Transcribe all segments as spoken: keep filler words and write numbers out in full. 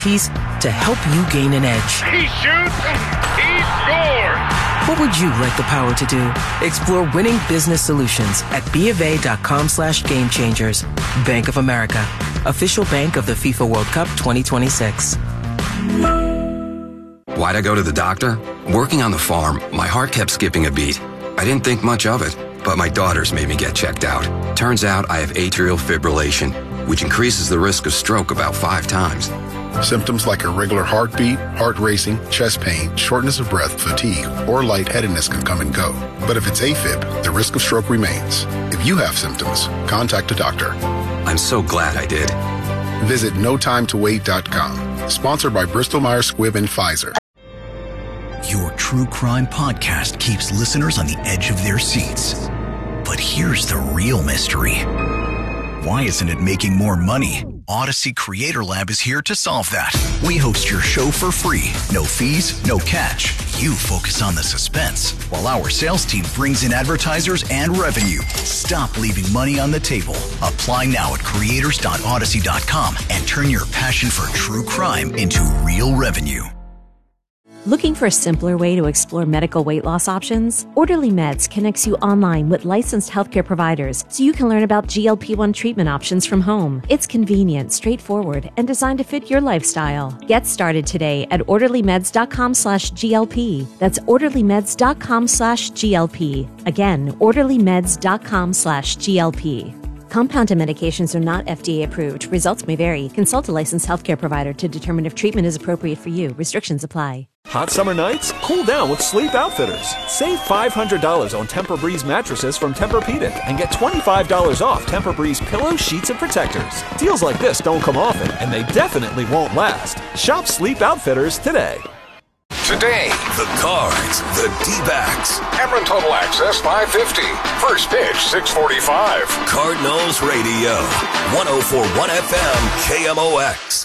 to help you gain an edge. He shoots, he scores! What would you like the power to do? Explore winning business solutions at BofA.com slash game changers. Bank of America, official bank of the FIFA World Cup twenty twenty-six. Why'd I go to the doctor? Working on the farm, my heart kept skipping a beat. I didn't think much of it, but my daughters made me get checked out. Turns out I have atrial fibrillation, which increases the risk of stroke about five times. Symptoms like irregular heartbeat, heart racing, chest pain, shortness of breath, fatigue, or lightheadedness can come and go. But if it's AFib, the risk of stroke remains. If you have symptoms, contact a doctor. I'm so glad I did. Visit no time to wait dot com. Sponsored by Bristol Myers Squibb and Pfizer. Your true crime podcast keeps listeners on the edge of their seats. But here's the real mystery. Why isn't it making more money? Odyssey Creator Lab is here to solve that. We host your show for free. No fees, no catch. You focus on the suspense, while our sales team brings in advertisers and revenue. Stop leaving money on the table. Apply now at creators dot odyssey dot com and turn your passion for true crime into real revenue. Looking for a simpler way to explore medical weight loss options? Orderly Meds connects you online with licensed healthcare providers so you can learn about G L P one treatment options from home. It's convenient, straightforward, and designed to fit your lifestyle. Get started today at orderly meds dot com slash G L P. That's orderly meds dot com slash G L P. Again, orderly meds dot com slash G L P. Compounded medications are not F D A approved. Results may vary. Consult a licensed healthcare provider to determine if treatment is appropriate for you. Restrictions apply. Hot summer nights? Cool down with Sleep Outfitters. Save five hundred dollars on Tempur-Breeze mattresses from Tempur-Pedic and get twenty-five dollars off Tempur-Breeze pillows, sheets, and protectors. Deals like this don't come often, and they definitely won't last. Shop Sleep Outfitters today. Today, the Cards, the D-backs. Cameron Total Access five fifty. First pitch six forty-five. Cardinals Radio, one oh four point one F M, K M O X.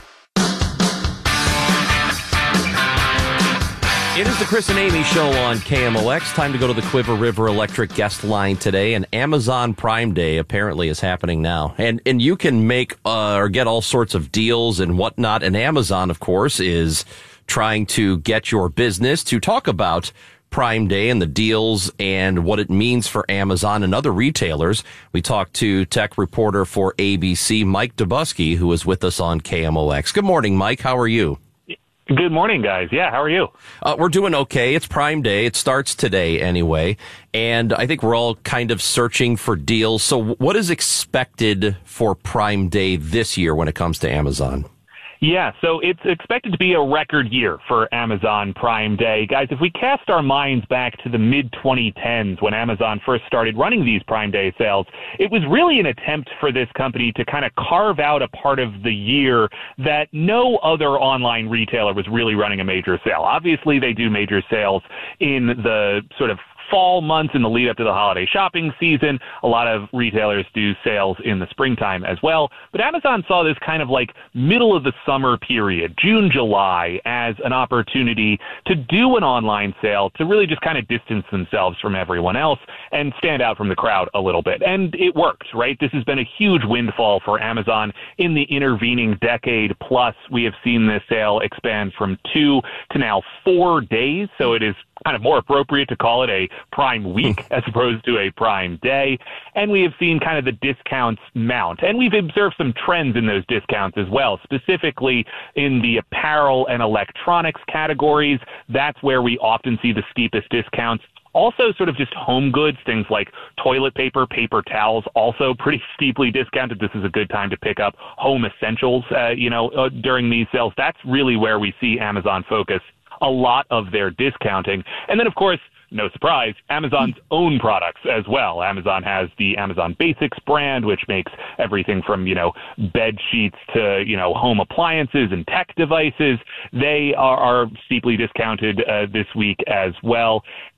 It is the Chris and Amy Show on K M O X. Time to go to the Quiver River Electric guest line today. And Amazon Prime Day apparently is happening now. And and you can make uh, or get all sorts of deals and whatnot. And Amazon, of course, is trying to get your business to talk about Prime Day and the deals and what it means for Amazon and other retailers. We talked to tech reporter for A B C, Mike Dobuski, who is with us on K M O X. Good morning, Mike. How are you? Good morning, guys. Yeah, how are you? Uh, we're doing okay. It's Prime Day. It starts today anyway. And I think we're all kind of searching for deals. So what is expected for Prime Day this year when it comes to Amazon? Yeah, so it's expected to be a record year for Amazon Prime Day. Guys, if we cast our minds back to the mid twenty tens when Amazon first started running these Prime Day sales, it was really an attempt for this company to kind of carve out a part of the year that no other online retailer was really running a major sale. Obviously, they do major sales in the sort of fall months in the lead up to the holiday shopping season. A lot of retailers do sales in the springtime as well. But Amazon saw this kind of like middle of the summer period, June, July, as an opportunity to do an online sale to really just kind of distance themselves from everyone else and stand out from the crowd a little bit. And it worked, right? This has been a huge windfall for Amazon in the intervening decade. Plus, we have seen this sale expand from two to now four days. So it is kind of more appropriate to call it a Prime Week as opposed to a Prime Day. And we have seen kind of the discounts mount. And we've observed some trends in those discounts as well, specifically in the apparel and electronics categories. That's where we often see the steepest discounts. Also, sort of just home goods, things like toilet paper, paper towels, also pretty steeply discounted. This is a good time to pick up home essentials, uh, you know, uh, during these sales. That's really where we see Amazon focus a lot of their discounting. And then, of course, no surprise, Amazon's own products as well. Amazon has the Amazon Basics brand, which makes everything from, you know, bed sheets to, you know, home appliances and tech devices. They are, are steeply discounted uh, this week as well.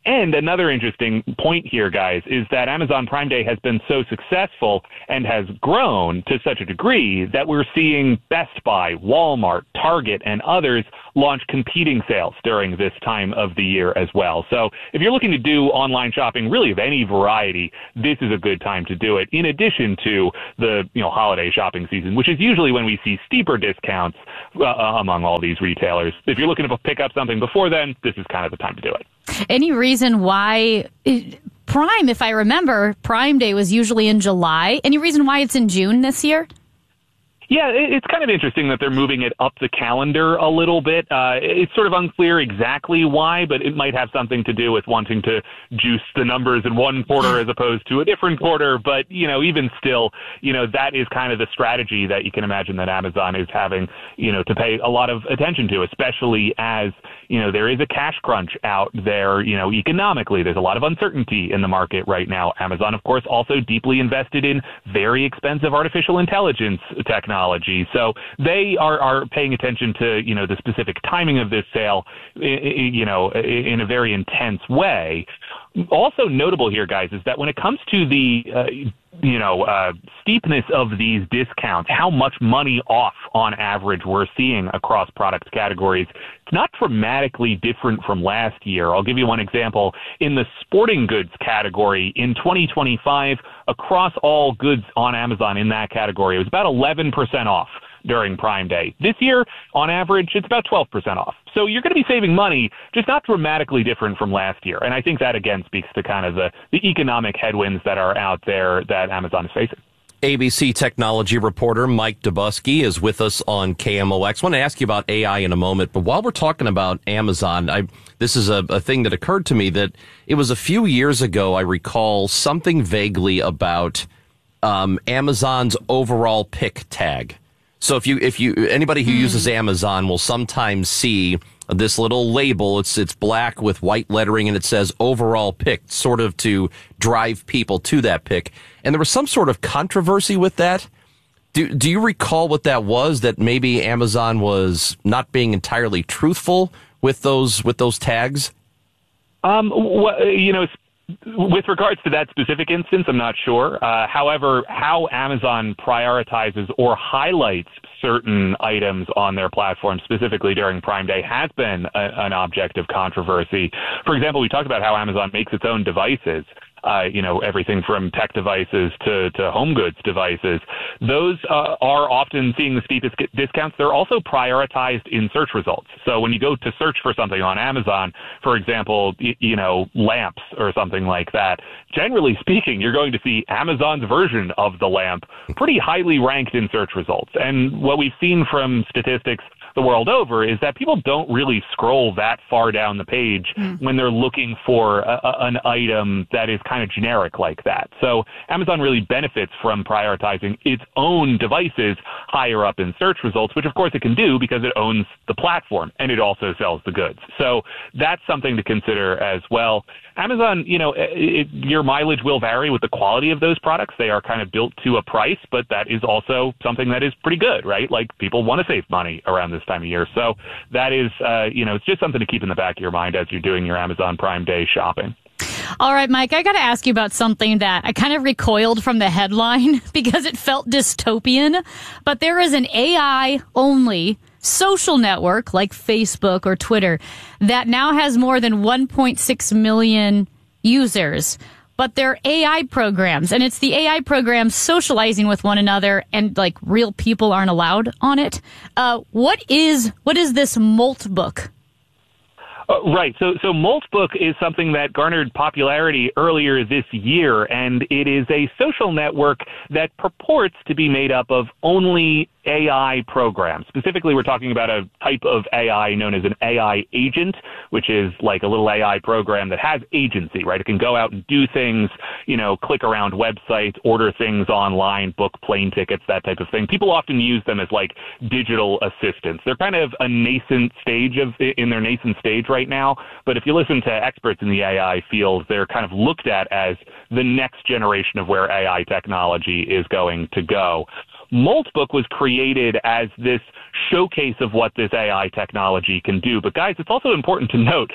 And another interesting point here, guys, is that Amazon Prime Day has been so successful and has grown to such a degree that we're seeing Best Buy, Walmart, Target, and others launch competing sales during this time of the year as well. So if you're looking to do online shopping, really of any variety, this is a good time to do it, in addition to the you know holiday shopping season, which is usually when we see steeper discounts uh, among all these retailers. If you're looking to pick up something before then, this is kind of the time to do it. Any reason why it, Prime, if I remember, Prime Day was usually in July. Any reason why it's in June this year? Yeah, it's kind of interesting that they're moving it up the calendar a little bit. Uh, it's sort of unclear exactly why, but it might have something to do with wanting to juice the numbers in one quarter as opposed to a different quarter. But, you know, even still, you know, that is kind of the strategy that you can imagine that Amazon is having, you know, to pay a lot of attention to, especially as, you know, there is a cash crunch out there, you know, economically. There's a lot of uncertainty in the market right now. Amazon, of course, also deeply invested in very expensive artificial intelligence technology. So they are, are paying attention to, you know, the specific timing of this sale, you know, in a very intense way. Also notable here, guys, is that when it comes to the, uh, you know, uh, steepness of these discounts, how much money off on average we're seeing across product categories, it's not dramatically different from last year. I'll give you one example. In the sporting goods category in twenty twenty-five, across all goods on Amazon in that category, it was about eleven percent off during Prime Day. This year, on average, it's about twelve percent off. So you're going to be saving money, just not dramatically different from last year. And I think that, again, speaks to kind of the, the economic headwinds that are out there that Amazon is facing. A B C technology reporter Mike Dobuski is with us on K M O X. I want to ask you about A I in a moment, but while we're talking about Amazon, I, this is a, a thing that occurred to me that it was a few years ago, I recall something vaguely about um, Amazon's overall pick tag. So if you, if you, anybody who mm. uses Amazon will sometimes see this little label. It's, it's black with white lettering and it says overall pick, sort of to drive people to that pick. And there was some sort of controversy with that. Do, do you recall what that was? That maybe Amazon was not being entirely truthful with those, with those tags? Um, wh- you know, with regards to that specific instance, I'm not sure. Uh, however, how Amazon prioritizes or highlights certain items on their platform, specifically during Prime Day, has been a, an object of controversy. For example, we talked about how Amazon makes its own devices. Uh, you know, everything from tech devices to, to home goods devices. Those uh, are often seeing the steepest discounts. They're also prioritized in search results. So when you go to search for something on Amazon, for example, y- you know, lamps or something like that, generally speaking, you're going to see Amazon's version of the lamp pretty highly ranked in search results. And what we've seen from statistics the world over is that people don't really scroll that far down the page mm. when they're looking for a, a, an item that is kind of generic like that. So Amazon really benefits from prioritizing its own devices higher up in search results, which of course it can do because it owns the platform and it also sells the goods. So that's something to consider as well. Amazon, you know, it, your mileage will vary with the quality of those products. They are kind of built to a price, but that is also something that is pretty good, right? Like people want to save money around this time of year. So that is, uh, you know, it's just something to keep in the back of your mind as you're doing your Amazon Prime Day shopping. All right, Mike, I got to ask you about something that I kind of recoiled from the headline because it felt dystopian. But there is an A I-only social network like Facebook or Twitter that now has more than one point six million users. But they're A I programs, and it's the A I programs socializing with one another, and like real people aren't allowed on it. Uh, what is what is this Moltbook? Uh, right. So, so Moltbook is something that garnered popularity earlier this year, and it is a social network that purports to be made up of only A I programs. Specifically, we're talking about a type of A I known as an A I agent, which is like a little A I program that has agency, right? It can go out and do things, you know, click around websites, order things online, book plane tickets, that type of thing. People often use them as like digital assistants. They're kind of a nascent stage of, in their nascent stage right now. But if you listen to experts in the A I field, they're kind of looked at as the next generation of where A I technology is going to go. Moltbook was created as this showcase of what this A I technology can do. But guys, it's also important to note,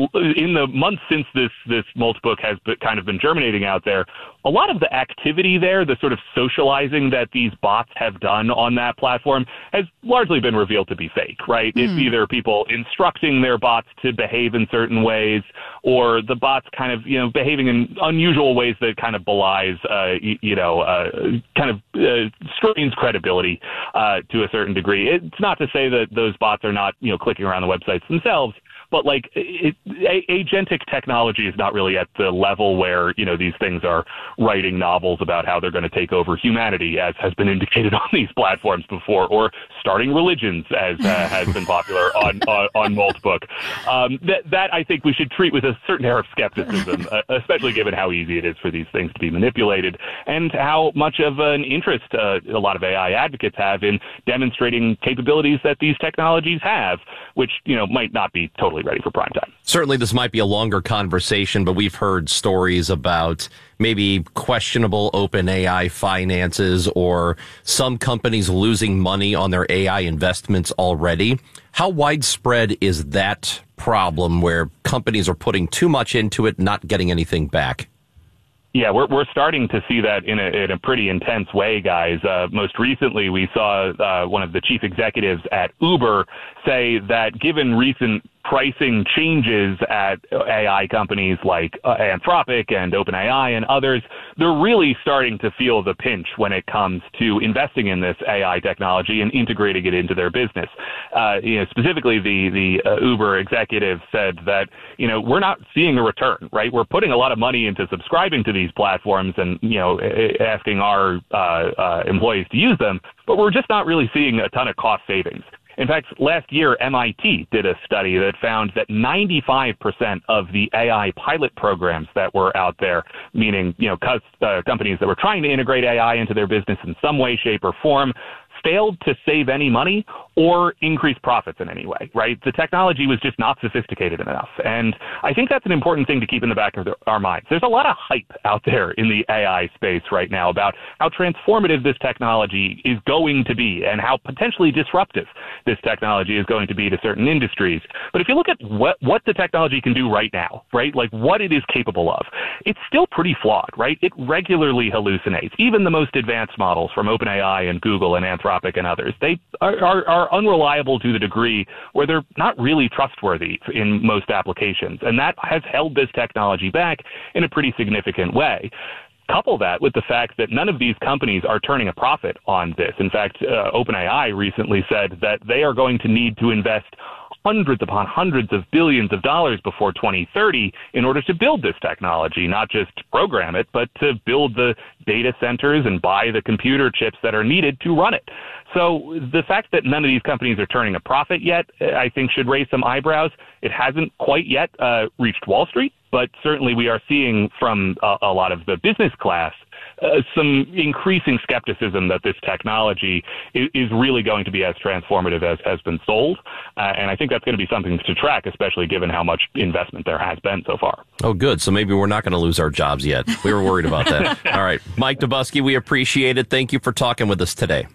in the months since this this Moltbook has been, kind of been germinating out there, a lot of the activity there, the sort of socializing that these bots have done on that platform, has largely been revealed to be fake, right? Mm. It's either people instructing their bots to behave in certain ways, or the bots kind of, you know, behaving in unusual ways that kind of belies, uh, you, you know, uh, kind of uh, strains credibility uh, to a certain degree. It's not to say that those bots are not, you know, clicking around the websites themselves, but like it, a, agentic technology is not really at the level where, you know, these things are writing novels about how they're going to take over humanity, as has been indicated on these platforms before, or starting religions, as uh, has been popular on on, on Moltbook. Um, that that I think we should treat with a certain air of skepticism, uh, especially given how easy it is for these things to be manipulated, and how much of an interest uh, a lot of A I advocates have in demonstrating capabilities that these technologies have, which, you know, might not be totally ready for prime time. Certainly this might be a longer conversation, but we've heard stories about maybe questionable open A I finances or some companies losing money on their A I investments already. How widespread is that problem where companies are putting too much into it, not getting anything back? Yeah, we're we're starting to see that in a, in a pretty intense way, guys. Uh, most recently, we saw uh, one of the chief executives at Uber say that given recent pricing changes at A I companies like uh, Anthropic and OpenAI and others, they're really starting to feel the pinch when it comes to investing in this A I technology and integrating it into their business. Uh, you know, specifically, the the uh, Uber executive said that, you know, we're not seeing a return, right? We're putting a lot of money into subscribing to these platforms and, you know, asking our uh, uh, employees to use them, but we're just not really seeing a ton of cost savings. In fact, last year, M I T did a study that found that ninety-five percent of the A I pilot programs that were out there, meaning, you know, cus- uh, companies that were trying to integrate A I into their business in some way, shape, or form, failed to save any money or increase profits in any way, right? The technology was just not sophisticated enough. And I think that's an important thing to keep in the back of the, our minds. There's a lot of hype out there in the A I space right now about how transformative this technology is going to be and how potentially disruptive this technology is going to be to certain industries. But if you look at what, what the technology can do right now, right, like what it is capable of, it's still pretty flawed, right? It regularly hallucinates. Even the most advanced models from OpenAI and Google and Anthropic and others, they are, are, are unreliable to the degree where they're not really trustworthy in most applications. And that has held this technology back in a pretty significant way. Couple that with the fact that none of these companies are turning a profit on this. In fact, uh, OpenAI recently said that they are going to need to invest hundreds upon hundreds of billions of dollars before twenty thirty in order to build this technology, not just program it, but to build the data centers and buy the computer chips that are needed to run it. So the fact that none of these companies are turning a profit yet, I think should raise some eyebrows. It hasn't quite yet uh, reached Wall Street, but certainly we are seeing from a, a lot of the business class Uh, some increasing skepticism that this technology is, is really going to be as transformative as has been sold. Uh, and I think that's going to be something to track, especially given how much investment there has been so far. Oh, good. So maybe we're not going to lose our jobs yet. We were worried about that. All right. Mike Dobuski, we appreciate it. Thank you for talking with us today.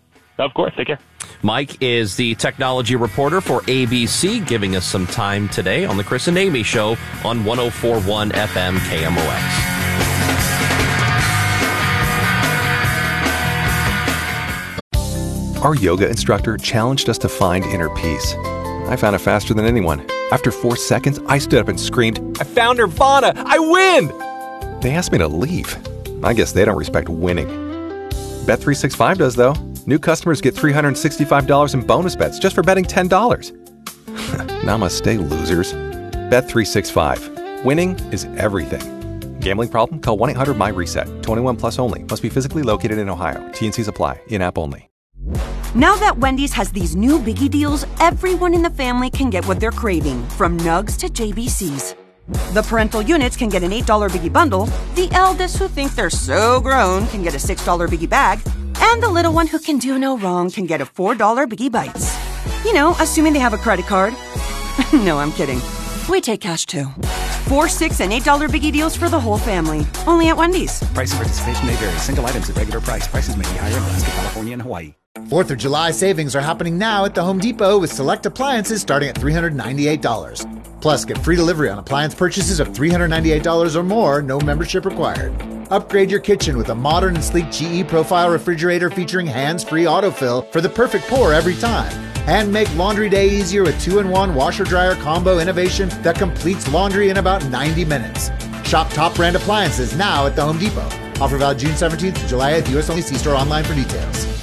Of course. Take care. Mike is the technology reporter for A B C, giving us some time today on the Chris and Amy Show on one oh four point one F M K M O X. Our yoga instructor challenged us to find inner peace. I found it faster than anyone. After four seconds, I stood up and screamed, "I found Nirvana! I win!" They asked me to leave. I guess they don't respect winning. Bet three sixty-five does, though. New customers get three hundred sixty-five dollars in bonus bets just for betting ten dollars. Namaste, losers. Bet three sixty-five. Winning is everything. Gambling problem? Call one eight hundred my reset. twenty-one plus only. Must be physically located in Ohio. T and C's apply. In-app only. Now that Wendy's has these new biggie deals, everyone in the family can get what they're craving, from nugs to J B Cs. The parental units can get an eight dollar biggie bundle, the eldest who think they're so grown can get a six dollar biggie bag, and the little one who can do no wrong can get a four dollar biggie bites. You know, assuming they have a credit card. No, I'm kidding. We take cash too. Four, six, and eight dollar biggie deals for the whole family. Only at Wendy's. Price and participation may vary. Single items at regular price. Prices may be higher in Alaska, California, and Hawaii. fourth of July savings are happening now at the Home Depot with select appliances starting at three hundred ninety-eight dollars. Plus, get free delivery on appliance purchases of three hundred ninety-eight dollars or more, no membership required. Upgrade your kitchen with a modern and sleek G E Profile refrigerator featuring hands-free autofill for the perfect pour every time. And make laundry day easier with two in one washer-dryer combo innovation that completes laundry in about ninety minutes. Shop top brand appliances now at the Home Depot. Offer valid June seventeenth to July eighth, U S only. See store online for details.